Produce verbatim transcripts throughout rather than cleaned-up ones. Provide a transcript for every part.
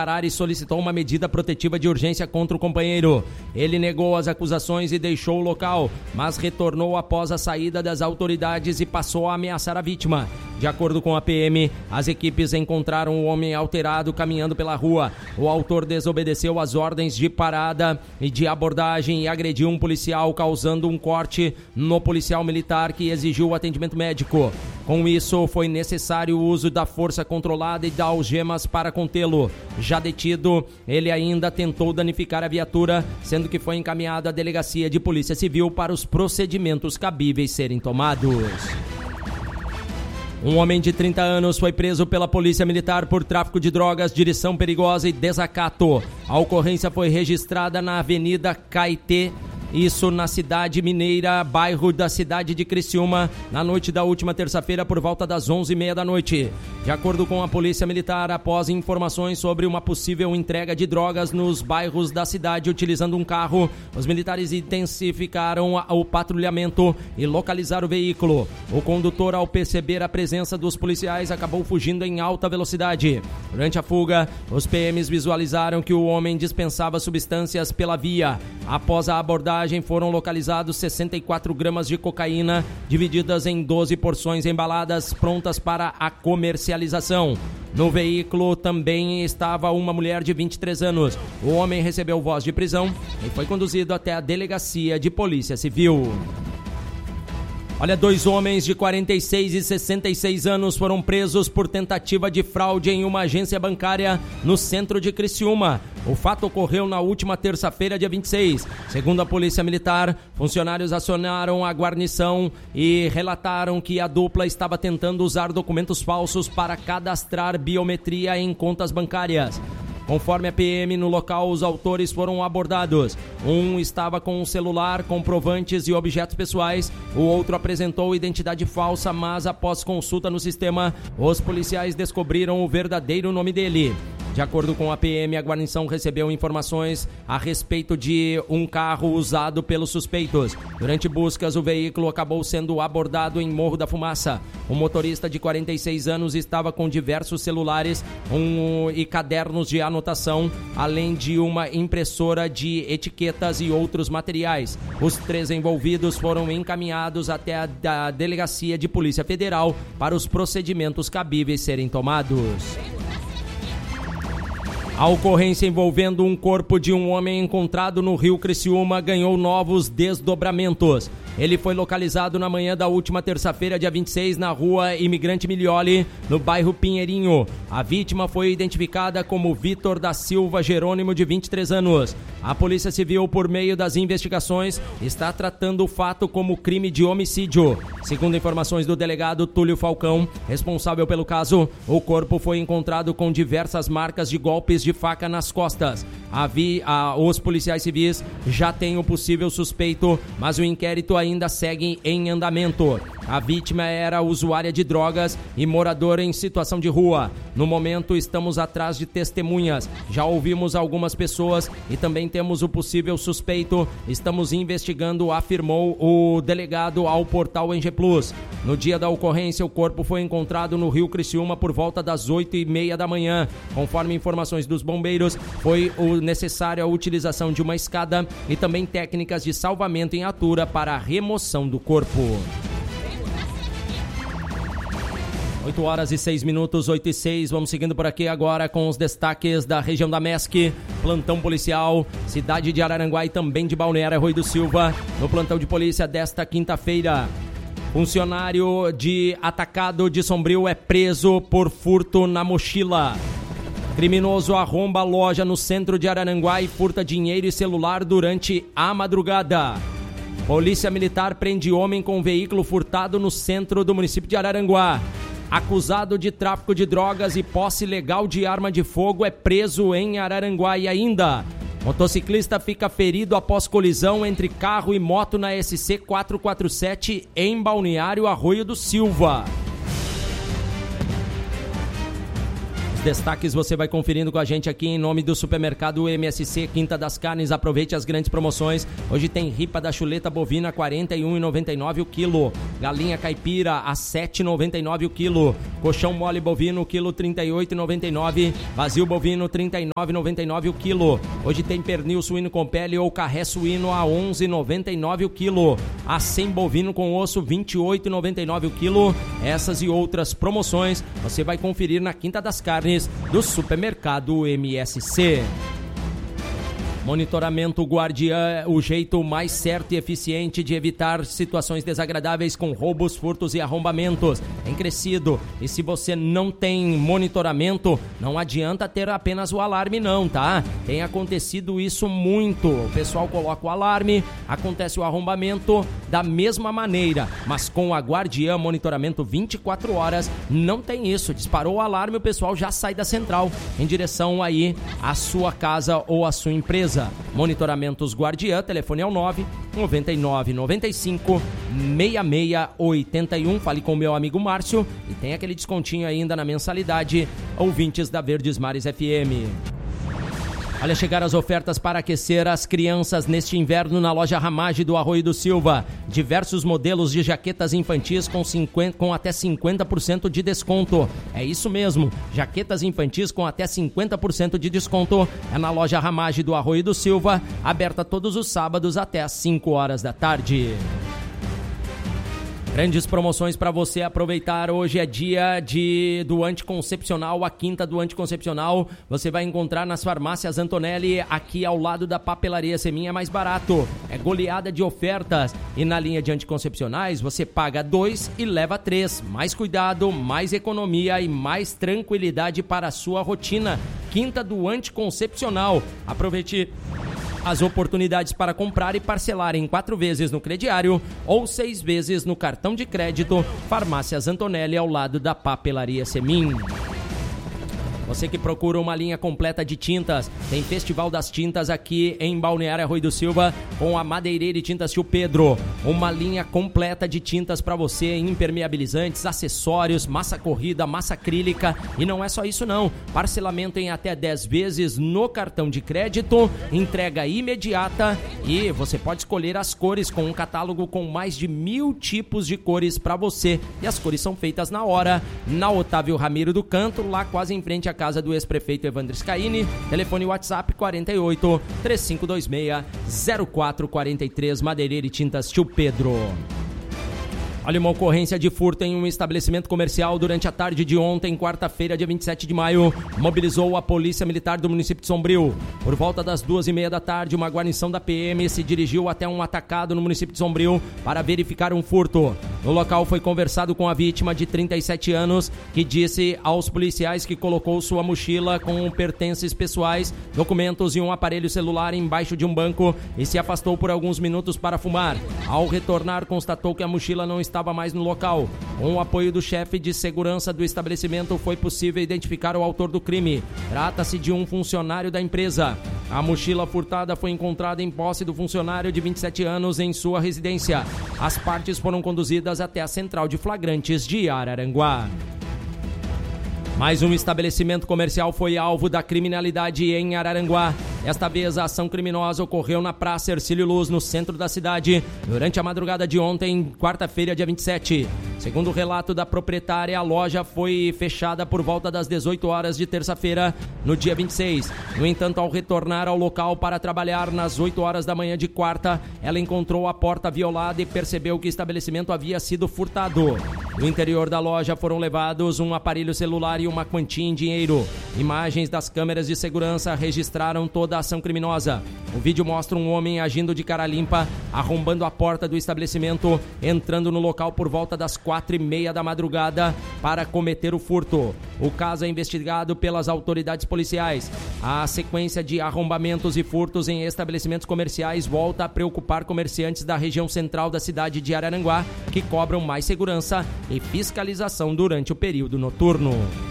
parar e solicitou uma medida protetiva de urgência contra o companheiro. Ele negou as acusações e deixou o local, mas retornou após a saída das autoridades e passou a ameaçar a vítima. De acordo com a P M, as equipes encontraram o homem alterado caminhando pela rua. O autor desobedeceu às ordens de parada e de abordagem e agrediu um policial, causando um corte no policial militar que exigiu o atendimento médico. Com isso, foi necessário o uso da força controlada e de algemas para contê-lo. Já detido, ele ainda tentou danificar a viatura, sendo que foi encaminhado à delegacia de polícia civil para os procedimentos cabíveis serem tomados. Um homem de trinta anos foi preso pela polícia militar por tráfico de drogas, direção perigosa e desacato. A ocorrência foi registrada na Avenida Caetê, isso na cidade mineira, bairro da cidade de Criciúma, na noite da última terça-feira por volta das onze e meia da noite. De acordo com a polícia militar, após informações sobre uma possível entrega de drogas nos bairros da cidade utilizando um carro, os militares intensificaram o patrulhamento e localizaram o veículo. O condutor, ao perceber a presença dos policiais, acabou fugindo em alta velocidade. Durante a fuga, os P Ms visualizaram que o homem dispensava substâncias pela via. Após a abordagem, foram localizados sessenta e quatro gramas de cocaína, divididas em doze porções embaladas, prontas para a comercialização. No veículo também estava uma mulher de vinte e três anos. O homem recebeu voz de prisão e foi conduzido até a delegacia de polícia civil. Olha, dois homens de quarenta e seis e sessenta e seis anos foram presos por tentativa de fraude em uma agência bancária no centro de Criciúma. O fato ocorreu na última terça-feira, dia vinte e seis. Segundo a Polícia Militar, funcionários acionaram a guarnição e relataram que a dupla estava tentando usar documentos falsos para cadastrar biometria em contas bancárias. Conforme a P M, no local os autores foram abordados. Um estava com um celular, comprovantes e objetos pessoais. O outro apresentou identidade falsa, mas após consulta no sistema, os policiais descobriram o verdadeiro nome dele. De acordo com a P M, a guarnição recebeu informações a respeito de um carro usado pelos suspeitos. Durante buscas, o veículo acabou sendo abordado em Morro da Fumaça. O motorista de quarenta e seis anos estava com diversos celulares um, e cadernos de anotação, além de uma impressora de etiquetas e outros materiais. Os três envolvidos foram encaminhados até a, a Delegacia de Polícia Federal para os procedimentos cabíveis serem tomados. A ocorrência envolvendo um corpo de um homem encontrado no Rio Criciúma ganhou novos desdobramentos. Ele foi localizado na manhã da última terça-feira, dia vinte e seis, na rua Imigrante Milioli, no bairro Pinheirinho. A vítima foi identificada como Vitor da Silva Jerônimo, de vinte e três anos. A Polícia Civil, por meio das investigações, está tratando o fato como crime de homicídio. Segundo informações do delegado Túlio Falcão, responsável pelo caso, o corpo foi encontrado com diversas marcas de golpes de faca nas costas. A vi, a, os policiais civis já têm o possível suspeito, mas o inquérito ainda segue em andamento. A vítima era usuária de drogas e moradora em situação de rua. No momento, estamos atrás de testemunhas. Já ouvimos algumas pessoas e também temos o possível suspeito. Estamos investigando, afirmou o delegado ao portal N G Plus. No dia da ocorrência, o corpo foi encontrado no Rio Criciúma por volta das oito e meia da manhã. Conforme informações dos bombeiros, foi o necessário a utilização de uma escada e também técnicas de salvamento em altura para a remoção do corpo. oito horas e seis minutos, oito e seis. Vamos seguindo por aqui agora com os destaques da região da M E S C. Plantão policial, cidade de Araranguá e também de Balneário Arroio do Silva. No plantão de polícia desta quinta-feira, funcionário de atacado de Sombrio é preso por furto na mochila. Criminoso arromba loja no centro de Araranguá e furta dinheiro e celular durante a madrugada. Polícia Militar prende homem com veículo furtado no centro do município de Araranguá. Acusado de tráfico de drogas e posse ilegal de arma de fogo é preso em Araranguá. E ainda, motociclista fica ferido após colisão entre carro e moto na S C quatrocentos e quarenta e sete em Balneário Arroio do Silva. destaques você vai conferindo com a gente aqui em nome do supermercado M S C Quinta das Carnes. Aproveite as grandes promoções. Hoje tem ripa da chuleta bovina quarenta e um reais e noventa e nove centavos o quilo. Galinha caipira a sete reais e noventa e nove centavos o quilo. Colchão mole bovino quilo trinta e oito reais e noventa e nove centavos. Vazio bovino trinta e nove reais e noventa e nove centavos o quilo. Hoje tem pernil suíno com pele ou carré suíno a onze reais e noventa e nove centavos o quilo. A cem bovino com osso vinte e oito reais e noventa e nove centavos o quilo. Essas e outras promoções você vai conferir na Quinta das Carnes do supermercado M S C. Monitoramento Guardiã, o jeito mais certo e eficiente de evitar situações desagradáveis com roubos, furtos e arrombamentos. Tem crescido. E se você não tem monitoramento, não adianta ter apenas o alarme não, tá? Tem acontecido isso muito. O pessoal coloca o alarme, acontece o arrombamento da mesma maneira. Mas com a Guardiã, monitoramento vinte e quatro horas, não tem isso. Disparou o alarme, o pessoal já sai da central em direção aí à sua casa ou à sua empresa. Monitoramentos Guardiã, telefone é o nove noventa e nove noventa e cinco sessenta e seis oitenta e um. Fale com o meu amigo Márcio e tem aquele descontinho ainda na mensalidade. Ouvintes da Verdes Mares F M. Olha, chegaram as ofertas para aquecer as crianças neste inverno na loja Ramage do Arroio do Silva. Diversos modelos de jaquetas infantis com, cinquenta, com até cinquenta por cento de desconto. É isso mesmo, jaquetas infantis com até cinquenta por cento de desconto. É na loja Ramage do Arroio do Silva, aberta todos os sábados até às cinco horas da tarde. Grandes promoções para você aproveitar. Hoje é dia de, do anticoncepcional, a quinta do anticoncepcional. Você vai encontrar nas farmácias Antonelli, aqui ao lado da papelaria Semin. É mais barato, é goleada de ofertas. E na linha de anticoncepcionais você paga dois e leva três. Mais cuidado, mais economia e mais tranquilidade para a sua rotina. Quinta do anticoncepcional. Aproveite as oportunidades para comprar e parcelar em quatro vezes no crediário ou seis vezes no cartão de crédito. Farmácias Antonelli, ao lado da papelaria Semin. Você que procura uma linha completa de tintas, tem Festival das Tintas aqui em Balneário Arroio do Silva com a Madeireira e Tintas Tio Pedro. Uma linha completa de tintas para você, impermeabilizantes, acessórios, massa corrida, massa acrílica. E não é só isso não, parcelamento em até dez vezes no cartão de crédito, entrega imediata e você pode escolher as cores com um catálogo com mais de mil tipos de cores para você. E as cores são feitas na hora, na Otávio Ramiro do Canto, lá quase em frente à casa do ex-prefeito Evandro Scaini. Telefone WhatsApp quarenta e oito, três cinco dois seis, zero quatro quatro três. Madeireira e Tintas Tio Pedro. Olha, uma ocorrência de furto em um estabelecimento comercial durante a tarde de ontem, quarta-feira, dia vinte e sete de maio, mobilizou a Polícia Militar do município de Sombrio. Por volta das duas e meia da tarde, uma guarnição da P M se dirigiu até um atacado no município de Sombrio para verificar um furto. No local foi conversado com a vítima de trinta e sete anos, que disse aos policiais que colocou sua mochila com pertences pessoais, documentos e um aparelho celular embaixo de um banco e se afastou por alguns minutos para fumar. Ao retornar, constatou que a mochila não estava estava mais no local. Com o apoio do chefe de segurança do estabelecimento, foi possível identificar o autor do crime. Trata-se de um funcionário da empresa. A mochila furtada foi encontrada em posse do funcionário de vinte e sete anos em sua residência. As partes foram conduzidas até a central de flagrantes de Araranguá. Mais um estabelecimento comercial foi alvo da criminalidade em Araranguá. Esta vez a ação criminosa ocorreu na Praça Hercílio Luz, no centro da cidade, durante a madrugada de ontem, quarta-feira, dia vinte e sete. Segundo o relato da proprietária, a loja foi fechada por volta das dezoito horas de terça-feira, no dia vinte e seis. No entanto, ao retornar ao local para trabalhar nas oito horas da manhã de quarta, ela encontrou a porta violada e percebeu que o estabelecimento havia sido furtado. No interior da loja foram levados um aparelho celular e uma quantia em dinheiro. Imagens das câmeras de segurança registraram toda a ação criminosa. O vídeo mostra um homem agindo de cara limpa, arrombando a porta do estabelecimento, entrando no local por volta das quatro e meia da madrugada para cometer o furto. O caso é investigado pelas autoridades policiais. A sequência de arrombamentos e furtos em estabelecimentos comerciais volta a preocupar comerciantes da região central da cidade de Araranguá, que cobram mais segurança e fiscalização durante o período noturno.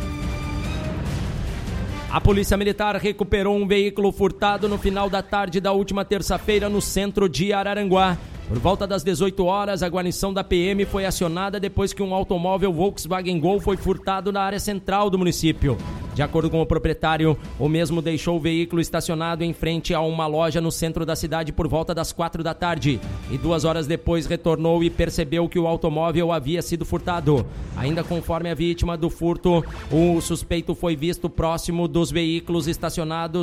A Polícia Militar recuperou um veículo furtado no final da tarde da última terça-feira no centro de Araranguá. Por volta das dezoito horas, a guarnição da P M foi acionada depois que um automóvel Volkswagen Gol foi furtado na área central do município. De acordo com o proprietário, o mesmo deixou o veículo estacionado em frente a uma loja no centro da cidade por volta das quatro da tarde e duas horas depois retornou e percebeu que o automóvel havia sido furtado. Ainda conforme a vítima do furto, o suspeito foi visto próximo dos veículos estacionados